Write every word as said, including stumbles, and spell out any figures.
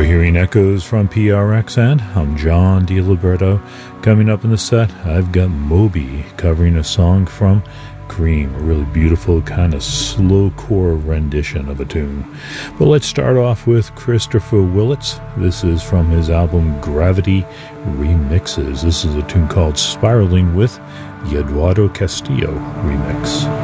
You're hearing echoes from P R X, and I'm John DiLiberto. Coming up in the set, I've got Moby covering a song from Cream, a really beautiful kind of slowcore rendition of a tune. But let's start off with Christopher Willits. This is from his album Gravity Remixes. This is a tune called Spiraling with the Eduardo Castillo remix.